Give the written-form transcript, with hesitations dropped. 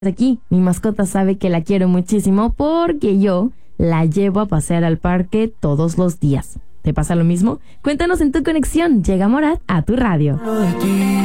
Aquí, mi mascota sabe que la quiero muchísimo porque yo la llevo a pasear al parque todos los días. ¿Te pasa lo mismo? Cuéntanos en tu conexión. Llega Morat a tu radio.